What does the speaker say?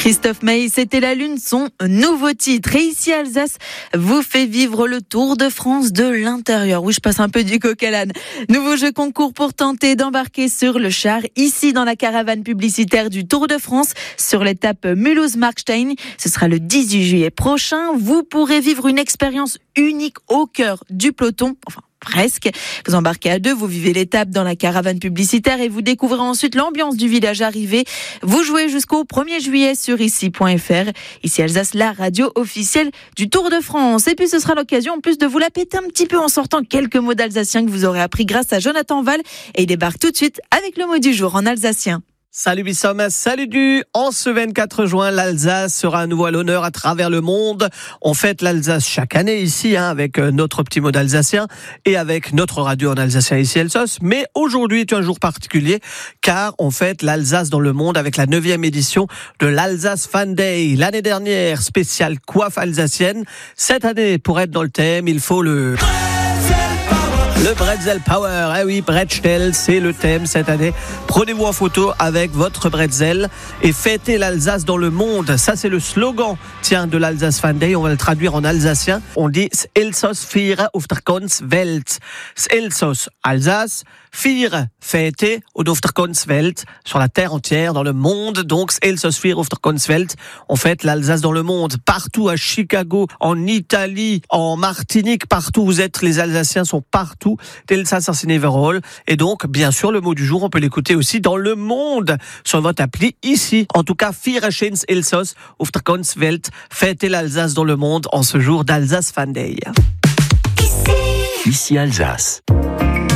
Christophe Maé, c'était la Lune, son nouveau titre. Et ici, Alsace vous fait vivre le Tour de France de l'intérieur. Oui, je passe un peu du coq à l'âne. Nouveau jeu concours pour tenter d'embarquer sur le char, ici dans la caravane publicitaire du Tour de France, sur l'étape Mulhouse-Markstein. Ce sera le 18 juillet prochain. Vous pourrez vivre une expérience unique au cœur du peloton. Enfin, presque. Vous embarquez à deux, vous vivez l'étape dans la caravane publicitaire et vous découvrez ensuite l'ambiance du village arrivé. Vous jouez jusqu'au 1er juillet sur ici.fr. Ici Alsace, la radio officielle du Tour de France. Et puis ce sera l'occasion en plus de vous la péter un petit peu en sortant quelques mots d'alsacien que vous aurez appris grâce à Jonathan Val. Et il débarque tout de suite avec le mot du jour en alsacien. Salut Bissom, salut du. En ce 24 juin, l'Alsace sera à nouveau à l'honneur à travers le monde. On fête l'Alsace chaque année ici, avec notre petit mot d'alsacien et avec notre radio en alsacien ici Elsos. Mais aujourd'hui est un jour particulier car on fête l'Alsace dans le monde avec la 9e édition de l'Alsace Fan Day. L'année dernière, spéciale coiffe alsacienne. Cette année, pour être dans le thème, il faut le Bretzel Power. Eh oui, Bretzel, c'est le thème cette année. Prenez-vous en photo avec votre Bretzel et fêtez l'Alsace dans le monde. Ça, c'est le slogan, de l'Alsace Fan Day. On va le traduire en alsacien. On dit Elsos feiern auf der ganzen Welt. Elsos, Alsace. Feiern, fêter, und auf der ganzen Welt, sur la terre entière, dans le monde. Donc, Elsos feiern auf der ganzen Welt. On fête l'Alsace dans le monde. Partout, à Chicago, en Italie, en Martinique, partout où vous êtes, les Alsaciens sont partout. D'Elsace Neverall. Et donc, bien sûr, le mot du jour, on peut l'écouter aussi dans le monde, sur votre appli, ici. En tout cas, Feiern schönes Elsass auf der ganzen Welt. Fêtez l'Alsace dans le monde en ce jour d'Alsace Fan Day. Ici Alsace.